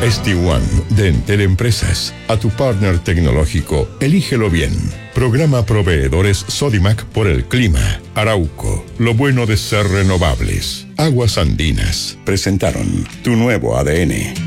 ST1 de Entel Empresas. A tu partner tecnológico, elígelo bien. Programa proveedores Sodimac por el clima. Arauco, lo bueno de ser renovables. Aguas Andinas presentaron tu nuevo ADN.